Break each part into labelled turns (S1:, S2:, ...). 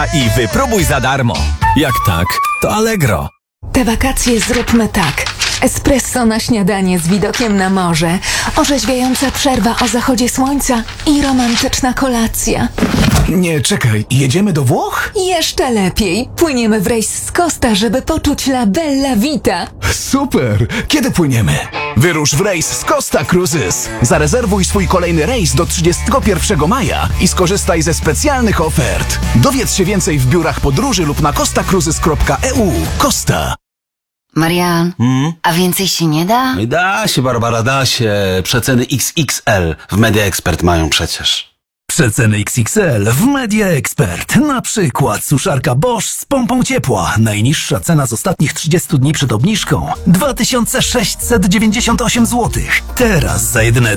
S1: I wypróbuj za darmo. Jak tak, to Allegro.
S2: Te wakacje zróbmy tak. Espresso na śniadanie z widokiem na morze, orzeźwiająca przerwa o zachodzie słońca i romantyczna kolacja.
S3: Nie, czekaj, jedziemy do Włoch?
S2: Jeszcze lepiej. Płyniemy w rejs z Costa, żeby poczuć la bella vita.
S3: Super! Kiedy płyniemy? Wyrusz w rejs z Costa Cruises. Zarezerwuj swój kolejny rejs do 31 maja i skorzystaj ze specjalnych ofert. Dowiedz się więcej w biurach podróży lub na costacruises.eu. Costa.
S4: Marian, a więcej się nie da?
S5: Da się, Barbara, da się. Przeceny XXL w Media Expert mają przecież.
S6: Przeceny XXL w Media Expert. Na przykład suszarka Bosch z pompą ciepła. Najniższa cena z ostatnich 30 dni przed obniżką 2698 zł. Teraz za jedyne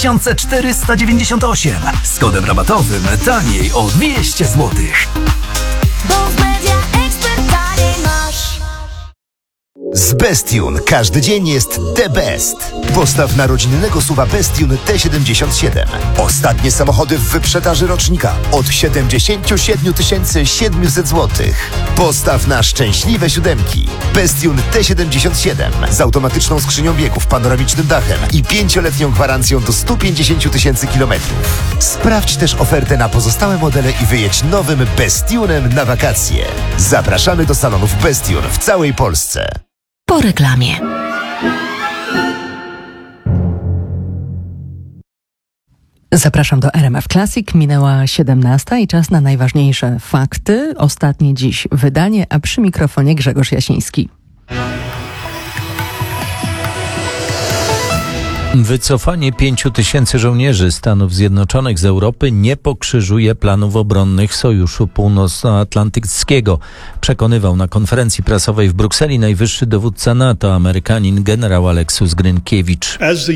S6: 2498. Z kodem rabatowym taniej o 200 zł.
S7: Bo w Media Expert taniej masz.
S8: Z Bestune każdy dzień jest the best. Postaw na rodzinnego SUV-a Bestune T77. Ostatnie samochody w wyprzedaży rocznika od 77 700 zł. Postaw na szczęśliwe siódemki. Bestune T77 z automatyczną skrzynią biegów, panoramicznym dachem i 5-letnią gwarancją do 150 000 kilometrów. Sprawdź też ofertę na pozostałe modele i wyjedź nowym Bestunem na wakacje. Zapraszamy do salonów Bestune w całej Polsce.
S2: Po reklamie.
S9: Zapraszam do RMF Classic. Minęła 17 i czas na najważniejsze fakty. Ostatnie dziś wydanie, a przy mikrofonie Grzegorz Jasiński.
S10: Wycofanie 5000 żołnierzy Stanów Zjednoczonych z Europy nie pokrzyżuje planów obronnych Sojuszu Północnoatlantyckiego. Przekonywał na konferencji prasowej w Brukseli najwyższy dowódca NATO, Amerykanin generał Aleksus Grynkiewicz.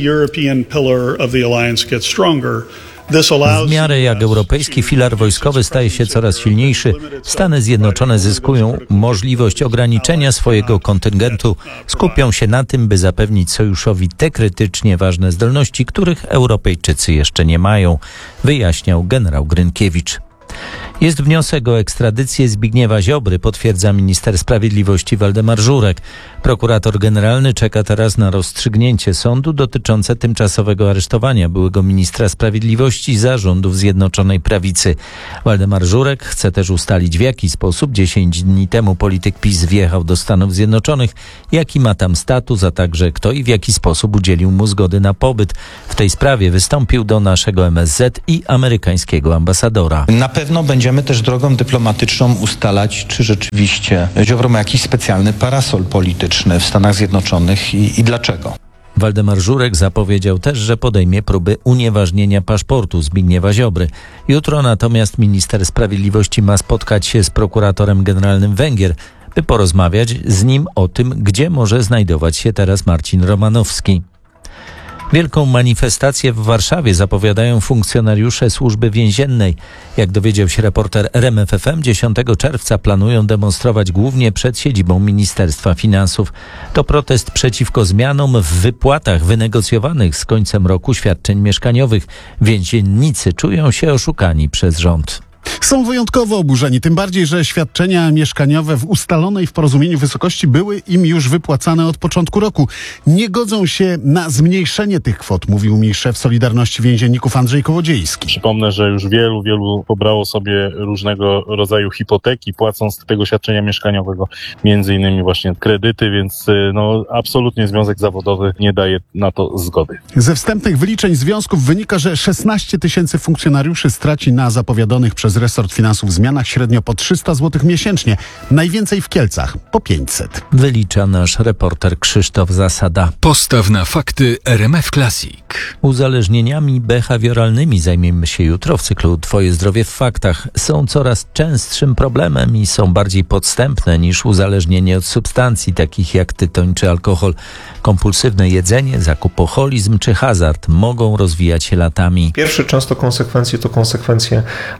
S10: W miarę jak europejski filar wojskowy staje się coraz silniejszy, Stany Zjednoczone zyskują możliwość ograniczenia swojego kontyngentu. Skupią się na tym, by zapewnić sojuszowi te krytycznie ważne zdolności, których Europejczycy jeszcze nie mają, wyjaśniał generał Grynkiewicz. Jest wniosek o ekstradycję Zbigniewa Ziobry, potwierdza minister sprawiedliwości Waldemar Żurek. Prokurator generalny czeka teraz na rozstrzygnięcie sądu dotyczące tymczasowego aresztowania byłego ministra sprawiedliwości za rządów Zjednoczonej Prawicy. Waldemar Żurek chce też ustalić, w jaki sposób 10 dni temu polityk PiS wjechał do Stanów Zjednoczonych, jaki ma tam status, a także kto i w jaki sposób udzielił mu zgody na pobyt. W tej sprawie wystąpił do naszego MSZ i amerykańskiego ambasadora.
S11: Na pewno będziemy też drogą dyplomatyczną ustalać, czy rzeczywiście Ziobro ma jakiś specjalny parasol polityczny w Stanach Zjednoczonych i dlaczego.
S10: Waldemar Żurek zapowiedział też, że podejmie próby unieważnienia paszportu Zbigniewa Ziobry. Jutro natomiast minister sprawiedliwości ma spotkać się z prokuratorem generalnym Węgier, by porozmawiać z nim o tym, gdzie może znajdować się teraz Marcin Romanowski. Wielką manifestację w Warszawie zapowiadają funkcjonariusze służby więziennej. Jak dowiedział się reporter RMF FM, 10 czerwca planują demonstrować głównie przed siedzibą Ministerstwa Finansów. To protest przeciwko zmianom w wypłatach wynegocjowanych z końcem roku świadczeń mieszkaniowych. Więziennicy czują się oszukani przez rząd.
S12: Są wyjątkowo oburzeni, tym bardziej, że świadczenia mieszkaniowe w ustalonej w porozumieniu wysokości były im już wypłacane od początku roku. Nie godzą się na zmniejszenie tych kwot, mówił mi szef Solidarności Więzienników Andrzej Kołodziejski.
S13: Przypomnę, że już wielu pobrało sobie różnego rodzaju hipoteki, płacąc tego świadczenia mieszkaniowego, między innymi właśnie kredyty, więc absolutnie Związek Zawodowy nie daje na to zgody.
S12: Ze wstępnych wyliczeń związków wynika, że 16 000 funkcjonariuszy straci na zapowiadanych przez resort finansów zmianach średnio po 300 zł miesięcznie. Najwięcej w Kielcach, po 500.
S10: Wylicza nasz reporter Krzysztof Zasada.
S1: Postaw na fakty RMF Classic.
S10: Uzależnieniami behawioralnymi zajmiemy się jutro w cyklu Twoje zdrowie w faktach. Są coraz częstszym problemem i są bardziej podstępne niż uzależnienie od substancji takich jak tytoń czy alkohol. Kompulsywne jedzenie, zakupoholizm czy hazard mogą rozwijać się latami.
S14: Pierwsze często konsekwencje to konsekwencje albo finansowe,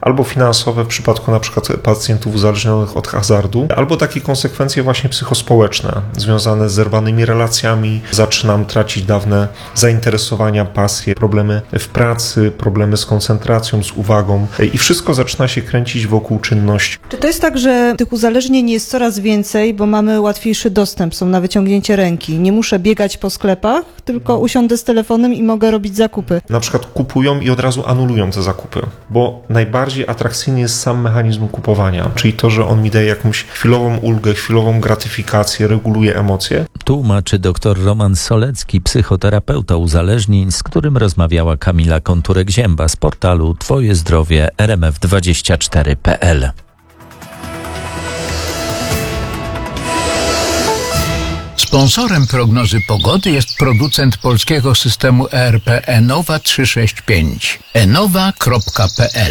S14: finansowe w przypadku na przykład pacjentów uzależnionych od hazardu, albo takie konsekwencje właśnie psychospołeczne związane z zerwanymi relacjami. Zaczynam tracić dawne zainteresowania, pasje, problemy w pracy, problemy z koncentracją, z uwagą i wszystko zaczyna się kręcić wokół czynności.
S15: Czy to jest tak, że tych uzależnień jest coraz więcej, bo mamy łatwiejszy dostęp, są na wyciągnięcie ręki? Nie muszę biegać po sklepach, tylko usiądę z telefonem i mogę robić zakupy.
S14: Na przykład kupują i od razu anulują te zakupy, bo najbardziej atrakcyjny jest sam mechanizm kupowania, czyli to, że on mi daje jakąś chwilową ulgę, chwilową gratyfikację, reguluje emocje.
S10: Tłumaczy dr Roman Solecki, psychoterapeuta uzależnień, z którym rozmawiała Kamila Konturek-Zięba z portalu Twoje Zdrowie rmf24.pl.
S16: Sponsorem prognozy pogody jest producent polskiego systemu ERP Enowa 365. enowa.pl.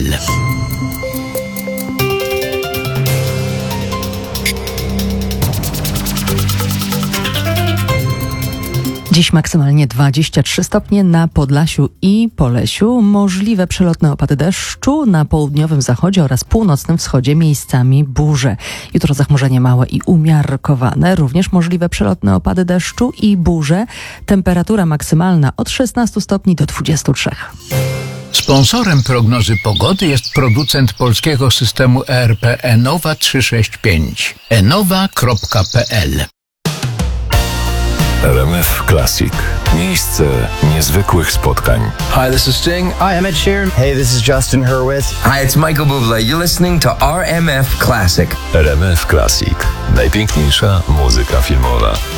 S9: Dziś maksymalnie 23 stopnie na Podlasiu i Polesiu. Możliwe przelotne opady deszczu na południowym zachodzie oraz północnym wschodzie, miejscami burze. Jutro zachmurzenie małe i umiarkowane. Również możliwe przelotne opady deszczu i burze. Temperatura maksymalna od 16 stopni do 23.
S16: Sponsorem prognozy pogody jest producent polskiego systemu ERP Enowa 365. enowa.pl.
S1: RMF Classic. Miejsce niezwykłych spotkań.
S17: Hi, this is Sting. Hi, I'm Ed Sheeran. Hey, this is Justin Hurwitz. Hi, it's Michael Bublé. You're listening to RMF Classic.
S1: RMF Classic. Najpiękniejsza muzyka filmowa.